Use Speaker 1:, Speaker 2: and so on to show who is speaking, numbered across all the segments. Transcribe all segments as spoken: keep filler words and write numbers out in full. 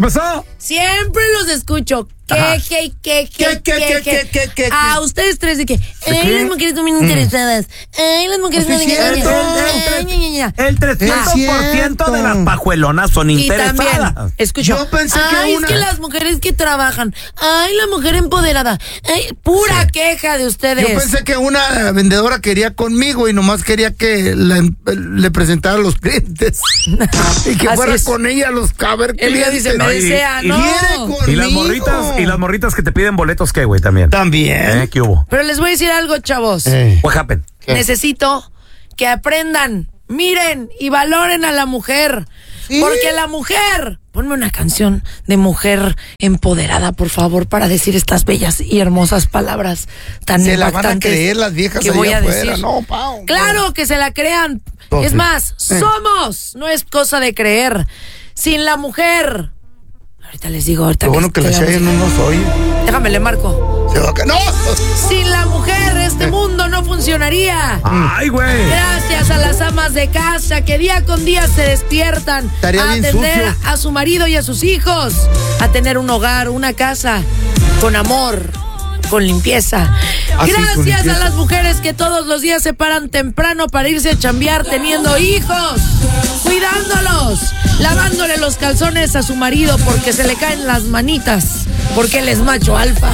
Speaker 1: pasó?
Speaker 2: Siempre los escucho. ¿Qué, qué, qué, qué, qué, qué, qué, qué? A ustedes tres de que, ay, las mujeres son bien interesadas. Ay, las mujeres son bien interesadas.
Speaker 1: El trescientos por ciento de las pajuelonas son interesadas.
Speaker 2: Y también, escucho,
Speaker 3: Yo pensé que
Speaker 2: ay,
Speaker 3: una...
Speaker 2: es que las mujeres que trabajan, ay, la mujer empoderada, ay, pura sí. queja de ustedes.
Speaker 3: Yo pensé que una vendedora quería conmigo y nomás quería que la, le presentara a los clientes. Y que fuera es. con ella a los a ver clientes.
Speaker 2: Él dice, me desea, no.
Speaker 1: Y las morritas, y las morritas que te piden boletos, ¿qué, güey? También.
Speaker 3: También.
Speaker 1: ¿Eh? ¿Qué hubo?
Speaker 2: Pero les voy a decir algo, chavos.
Speaker 3: Eh.
Speaker 1: What happened?
Speaker 2: ¿Qué? Necesito que aprendan, miren y valoren a la mujer. ¿Sí? Porque la mujer, ponme una canción de mujer empoderada, por favor, para decir estas bellas y hermosas palabras tan
Speaker 3: se
Speaker 2: impactantes.
Speaker 3: Se la van a creer las viejas
Speaker 2: que
Speaker 3: allá
Speaker 2: voy a
Speaker 3: afuera.
Speaker 2: decir.
Speaker 3: No, Pau,
Speaker 2: claro
Speaker 3: no.
Speaker 2: que se la crean.
Speaker 3: Oh,
Speaker 2: es
Speaker 3: sí.
Speaker 2: más, eh. somos, no es cosa de creer. Sin la mujer. Ahorita les digo, ahorita.
Speaker 3: Lo bueno que, que la Chayanne no nos oye.
Speaker 2: Déjame, le marco.
Speaker 3: Se va a... ¡No!
Speaker 2: Sin la mujer, este eh. mundo no funcionaría.
Speaker 1: ¡Ay, güey!
Speaker 2: Gracias a las amas de casa que día con día se despiertan
Speaker 3: Estaría
Speaker 2: a atender sucio. a su marido y a sus hijos, a tener un hogar, una casa, con amor, con limpieza.
Speaker 3: Así,
Speaker 2: Gracias
Speaker 3: con limpieza.
Speaker 2: a las mujeres que todos los días se paran temprano para irse a chambear teniendo hijos, cuidándolos, lavándole los calzones a su marido porque se le caen las manitas, porque él es macho alfa.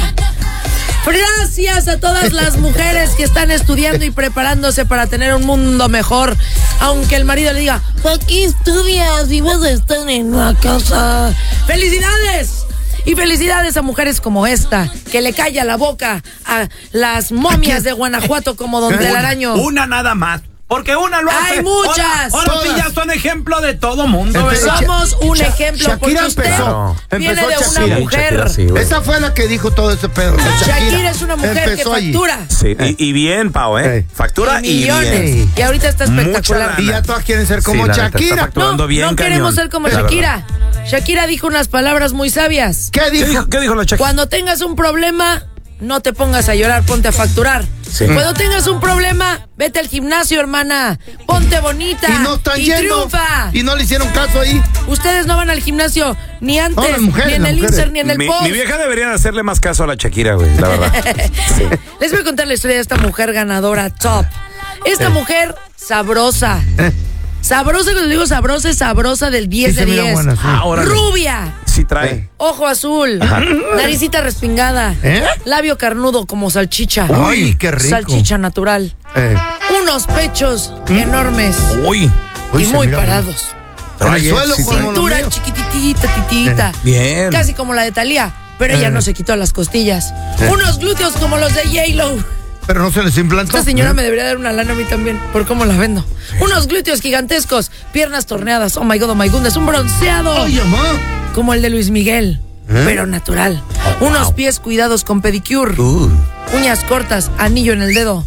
Speaker 2: Gracias a todas las mujeres que están estudiando y preparándose para tener un mundo mejor, aunque el marido le diga, ¿para qué estudias si vas a estar en la casa? ¡Felicidades! Y felicidades a mujeres como esta, que le calla la boca a las momias de Guanajuato como Don Telaraño.
Speaker 1: Una nada más. Porque una lo hace.
Speaker 2: ¡Hay muchas!
Speaker 1: Ahora, ahora sí ya son ejemplo de todo mundo.
Speaker 3: Empezó,
Speaker 2: Somos un
Speaker 3: Sha
Speaker 2: ejemplo
Speaker 3: Shakira
Speaker 2: porque usted
Speaker 3: empezó,
Speaker 2: viene
Speaker 3: empezó
Speaker 2: de
Speaker 3: Shakira.
Speaker 2: una mujer.
Speaker 1: Shakira, sí,
Speaker 3: esa fue la que dijo todo ese pedo.
Speaker 2: Shakira,
Speaker 3: Shakira
Speaker 2: es una mujer
Speaker 3: empezó
Speaker 2: que
Speaker 3: allí.
Speaker 2: factura.
Speaker 1: Sí, y, y bien, Pau, ¿eh?
Speaker 3: Hey.
Speaker 1: Factura y,
Speaker 2: y millones.
Speaker 1: bien.
Speaker 2: Y ahorita está espectacular.
Speaker 1: Mucha
Speaker 3: Y ya todas quieren ser como
Speaker 1: sí, la neta,
Speaker 3: Shakira.
Speaker 1: está facturando
Speaker 2: No,
Speaker 1: bien,
Speaker 2: no
Speaker 1: cañón.
Speaker 2: queremos ser como
Speaker 1: La
Speaker 2: Shakira.
Speaker 1: verdad.
Speaker 2: Shakira dijo unas palabras muy sabias.
Speaker 3: ¿Qué
Speaker 1: ¿Qué
Speaker 3: dijo?
Speaker 1: dijo, ¿Qué dijo la Shakira?
Speaker 2: Cuando tengas un problema, no te pongas a llorar, ponte a facturar.
Speaker 1: Sí.
Speaker 2: Cuando tengas un problema, vete al gimnasio, hermana. Ponte bonita.
Speaker 3: Y no están
Speaker 2: y
Speaker 3: yendo.
Speaker 2: triunfa.
Speaker 3: Y no le hicieron caso ahí.
Speaker 2: Ustedes no van al gimnasio ni antes,
Speaker 3: No, las mujeres,
Speaker 2: ni en
Speaker 3: las
Speaker 2: el
Speaker 3: mujeres.
Speaker 2: Inser, ni en el
Speaker 1: Mi,
Speaker 2: post.
Speaker 1: mi vieja debería de hacerle más caso a la Shakira, güey, la verdad. Sí.
Speaker 2: Les voy a contar la historia de esta mujer ganadora top. Esta
Speaker 3: Eh.
Speaker 2: mujer sabrosa.
Speaker 3: Eh.
Speaker 2: Sabrosa, cuando digo sabrosa, es sabrosa del diez
Speaker 3: Sí,
Speaker 2: de
Speaker 3: se mira
Speaker 2: diez.
Speaker 3: buena, sí.
Speaker 1: Ah, órale.
Speaker 2: Rubia.
Speaker 1: Sí trae.
Speaker 2: Ojo azul, naricita respingada,
Speaker 3: ¿Eh?
Speaker 2: labio carnudo como salchicha.
Speaker 3: Uy, qué rico.
Speaker 2: Salchicha natural.
Speaker 3: Eh.
Speaker 2: Unos pechos enormes
Speaker 1: Uy.
Speaker 2: y
Speaker 3: Uy, se
Speaker 2: muy
Speaker 3: mira
Speaker 2: parados.
Speaker 3: En el
Speaker 1: Oye,
Speaker 3: suelo
Speaker 1: sí,
Speaker 3: como los
Speaker 2: Cintura
Speaker 3: míos.
Speaker 2: chiquititita, titita.
Speaker 1: Bien.
Speaker 2: Casi como la de Thalía, pero ella
Speaker 3: Eh.
Speaker 2: no se quitó las costillas.
Speaker 3: Eh.
Speaker 2: Unos glúteos como los de J-Lo.
Speaker 3: Pero no se les implantó.
Speaker 2: Esta señora me debería dar una lana a mí también, por cómo la vendo. Unos glúteos gigantescos, piernas torneadas, oh my god, oh my goodness, un bronceado.
Speaker 3: Oye, mamá.
Speaker 2: Como el de Luis Miguel,
Speaker 3: ¿Eh?
Speaker 2: pero natural. Unos pies cuidados con pedicure,
Speaker 3: Uh.
Speaker 2: uñas cortas, anillo en el dedo,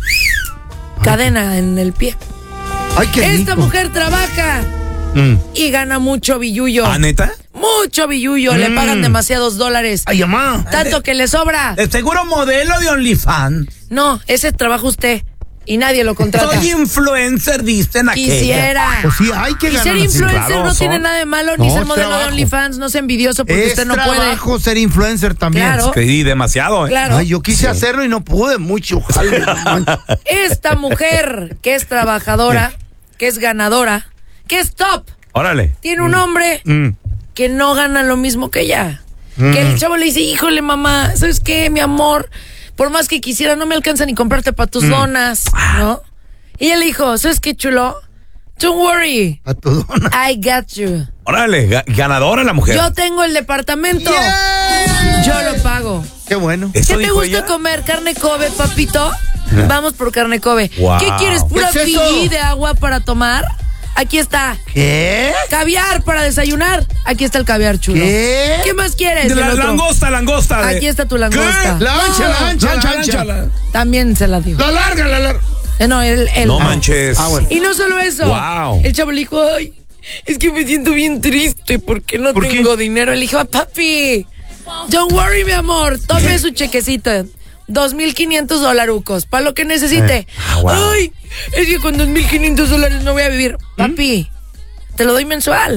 Speaker 2: cadena en el pie.
Speaker 3: Ay, qué
Speaker 2: Esta
Speaker 3: rico.
Speaker 2: mujer trabaja
Speaker 3: Mm.
Speaker 2: y gana mucho billullo.
Speaker 1: ¿Ah, neta?
Speaker 2: Mucho billullo, le
Speaker 3: Mm.
Speaker 2: pagan demasiados dólares.
Speaker 3: Ay, mamá.
Speaker 2: Tanto que le sobra.
Speaker 1: De seguro modelo de OnlyFans.
Speaker 2: No, ese trabaja usted y nadie lo contrata.
Speaker 1: Soy influencer, dicen aquella.
Speaker 2: Quisiera.
Speaker 3: Pues sí, hay que
Speaker 2: Y ser
Speaker 3: ganar.
Speaker 2: influencer
Speaker 1: claro,
Speaker 2: no
Speaker 1: son-
Speaker 2: tiene nada de malo, ni
Speaker 3: No,
Speaker 2: ser
Speaker 3: es
Speaker 2: modelo de
Speaker 3: trabajo.
Speaker 2: OnlyFans, no sea envidioso porque
Speaker 3: Es
Speaker 2: usted no puede.
Speaker 3: trabajo ser influencer también.
Speaker 2: Claro.
Speaker 1: Sí, demasiado, ¿eh?
Speaker 2: Claro.
Speaker 3: Ay, yo quise
Speaker 1: Sí.
Speaker 3: hacerlo y no pude mucho. Jale, no manches.
Speaker 2: Esta mujer que es trabajadora, que es ganadora, que es top,
Speaker 1: Órale.
Speaker 2: tiene un hombre
Speaker 3: Mm.
Speaker 2: que no gana lo mismo que ella. Que el chavo le dice, híjole, mamá, ¿sabes qué, mi amor? Por más que quisiera, no me alcanza ni comprarte para tus donas, ¿no? Y ella le dijo, ¿sabes qué, chulo? Don't worry,
Speaker 3: A tu dona.
Speaker 2: I got you.
Speaker 1: Órale, ga- ganadora la mujer.
Speaker 2: Yo tengo el departamento.
Speaker 3: Yeah.
Speaker 2: Yo lo pago.
Speaker 3: Qué bueno.
Speaker 1: ¿Eso
Speaker 2: ¿Qué te
Speaker 1: dijo
Speaker 2: gusta
Speaker 1: ella?
Speaker 2: comer? ¿Carne Kobe, papito? Vamos por carne Kobe.
Speaker 1: Wow.
Speaker 2: ¿Qué quieres? ¿Pura
Speaker 3: ¿Qué es eso?
Speaker 2: Fiji de agua para tomar? Aquí está.
Speaker 3: ¿Qué?
Speaker 2: ¿Caviar para desayunar? Aquí está el caviar, chulo.
Speaker 3: ¿Qué?
Speaker 2: ¿Qué más quieres?
Speaker 1: De la
Speaker 2: El otro.
Speaker 1: langosta, langosta. de-
Speaker 2: Aquí está tu langosta.
Speaker 1: ¿Qué?
Speaker 3: La ancha, la ancha, la ancha.
Speaker 1: la-
Speaker 2: También se la dio.
Speaker 3: La larga, la larga.
Speaker 2: Eh, no, él. él.
Speaker 1: No manches.
Speaker 3: Ah, bueno.
Speaker 2: Y no solo eso.
Speaker 1: Wow.
Speaker 2: El chavo le dijo, ay, es que me siento bien triste porque no
Speaker 3: ¿Por
Speaker 2: tengo dinero. Le dijo, papi, don't worry, mi amor, tome su chequecito. Dos mil quinientos dolarucos, para lo que necesite.
Speaker 3: Eh.
Speaker 1: Ah, wow.
Speaker 2: Ay, es que con dos mil quinientos dólares no voy a vivir. Papi, te lo doy mensual.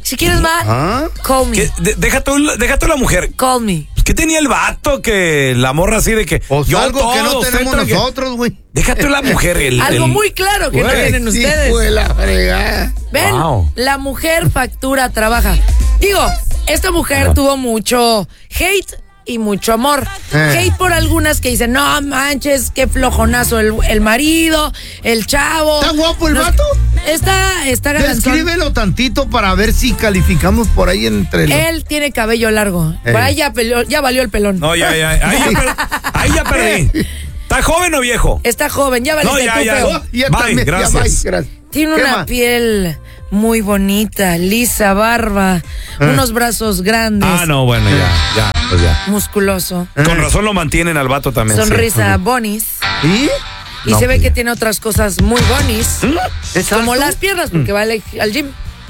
Speaker 2: Si quieres más,
Speaker 3: ¿Ah?
Speaker 2: call me.
Speaker 1: ¿Qué? De- deja, tú, deja tú la mujer.
Speaker 2: Call me.
Speaker 1: ¿Qué tenía el vato que la morra así de que
Speaker 3: Pues
Speaker 1: yo
Speaker 3: algo
Speaker 1: todo,
Speaker 3: que no
Speaker 1: usted
Speaker 3: tenemos
Speaker 1: tranqui-
Speaker 3: nosotros, güey.
Speaker 1: Deja tú la mujer. El,
Speaker 2: Algo
Speaker 1: el-
Speaker 2: muy claro que no
Speaker 3: Güey,
Speaker 2: tienen
Speaker 3: sí,
Speaker 2: ustedes.
Speaker 3: fue la fregada.
Speaker 2: Ven,
Speaker 1: Wow.
Speaker 2: la mujer factura, trabaja. Digo, esta mujer
Speaker 1: Ajá.
Speaker 2: tuvo mucho hate y mucho amor.
Speaker 3: Eh.
Speaker 2: Hate por algunas que dicen, no manches, qué flojonazo el, el marido, el chavo.
Speaker 3: ¿Está guapo el
Speaker 2: No,
Speaker 3: vato?
Speaker 2: Está, está galanzón.
Speaker 3: Descríbelo tantito para ver si calificamos por ahí entre los...
Speaker 2: Él tiene cabello largo.
Speaker 3: Eh.
Speaker 2: Por ahí ya, peleó- ya valió el pelón.
Speaker 1: No, ya, ya. Ahí ya, per- ahí ya perdí. ¿Está joven o viejo?
Speaker 2: Está joven, ya valiste
Speaker 1: No, ya,
Speaker 2: tú,
Speaker 1: ya.
Speaker 2: feo.
Speaker 3: Oh, ya
Speaker 1: Bye,
Speaker 3: también, ya,
Speaker 1: gracias.
Speaker 3: bye, gracias.
Speaker 2: Tiene
Speaker 3: ¿Qué
Speaker 2: una
Speaker 3: más?
Speaker 2: piel muy bonita, lisa, barba,
Speaker 3: Eh.
Speaker 2: unos brazos grandes,
Speaker 1: Ah, no, bueno, ya, ya, pues ya.
Speaker 2: musculoso,
Speaker 1: Con razón lo mantienen al vato también. sí.
Speaker 2: sonrisa bonis.
Speaker 3: ¿Sí?
Speaker 2: Y
Speaker 3: No,
Speaker 2: se ve
Speaker 3: pues
Speaker 2: que
Speaker 3: ya.
Speaker 2: tiene otras cosas muy bonis,
Speaker 3: ¿Es
Speaker 2: como
Speaker 3: alto?
Speaker 2: las piernas, porque va al, al gym.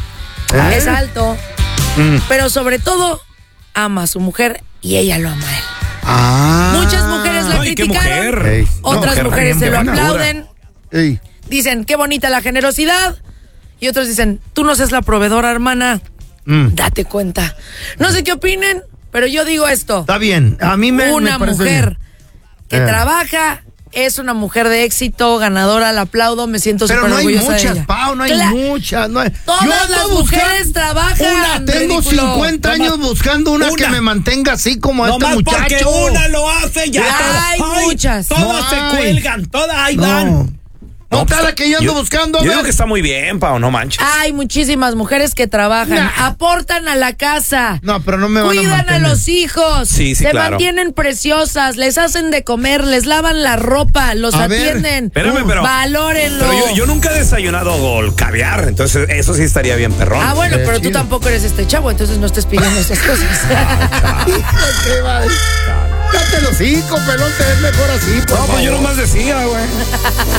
Speaker 3: ¿Eh?
Speaker 2: Es alto,
Speaker 3: Mm.
Speaker 2: pero sobre todo ama a su mujer y ella lo ama a él.
Speaker 3: Ah.
Speaker 2: Muchas mujeres la
Speaker 1: Ay, qué
Speaker 2: criticaron,
Speaker 1: mujer.
Speaker 3: Ey.
Speaker 2: otras
Speaker 1: mujer
Speaker 2: mujeres se lo
Speaker 1: valiente, buena.
Speaker 2: aplauden,
Speaker 3: Ey.
Speaker 2: dicen qué bonita la generosidad, y otros dicen, tú no seas la proveedora, hermana,
Speaker 3: Mm.
Speaker 2: date cuenta. No sé qué opinen, pero yo digo esto.
Speaker 3: Está bien. A mí me
Speaker 2: Una
Speaker 3: me parece
Speaker 2: mujer
Speaker 3: bien.
Speaker 2: que
Speaker 3: Eh.
Speaker 2: trabaja, es una mujer de éxito, ganadora, la aplaudo, me siento súper
Speaker 3: Pero no hay
Speaker 2: orgullosa de
Speaker 3: muchas,
Speaker 2: ella.
Speaker 3: Pau, no hay
Speaker 2: Cla-
Speaker 3: muchas. No hay.
Speaker 2: Todas
Speaker 3: Yo ando
Speaker 2: las
Speaker 3: buscando
Speaker 2: mujeres trabajan.
Speaker 3: Una, tengo
Speaker 2: ridículo.
Speaker 3: cincuenta
Speaker 1: Nomás-
Speaker 3: años buscando una,
Speaker 1: una.
Speaker 3: que me mantenga así como este
Speaker 1: Nomás porque
Speaker 3: muchacho.
Speaker 1: una lo hace ya.
Speaker 2: Hay
Speaker 1: Ay,
Speaker 2: muchas.
Speaker 1: Todas
Speaker 3: No
Speaker 1: se
Speaker 3: hay.
Speaker 1: cuelgan, todas ahí
Speaker 3: No.
Speaker 1: van.
Speaker 3: No,
Speaker 1: No,
Speaker 3: está
Speaker 1: pues,
Speaker 3: la que yo ando buscando. a
Speaker 1: Yo
Speaker 3: ver.
Speaker 1: digo que está muy bien, Pau, no manches.
Speaker 2: Hay muchísimas mujeres que trabajan,
Speaker 3: Nah.
Speaker 2: aportan a la casa.
Speaker 3: No, pero no me van a
Speaker 2: Cuidan a,
Speaker 3: mantener.
Speaker 2: los hijos,
Speaker 1: Sí, sí,
Speaker 2: se
Speaker 1: claro.
Speaker 2: mantienen preciosas, les hacen de comer, les lavan la ropa, los
Speaker 3: A ver,
Speaker 2: atienden.
Speaker 1: espérame, pero-
Speaker 2: Valórenlo.
Speaker 1: Pero yo, yo nunca he desayunado gol caviar, entonces eso sí estaría bien perrón.
Speaker 2: Ah, bueno,
Speaker 3: Eh,
Speaker 2: pero tú
Speaker 3: chido.
Speaker 2: tampoco eres este chavo, entonces no estés pidiendo esas cosas.
Speaker 3: Hijo, qué madre. Date los hocico, pelón, te ves mejor así, por
Speaker 1: No, pues yo
Speaker 3: favor.
Speaker 1: nomás decía, güey.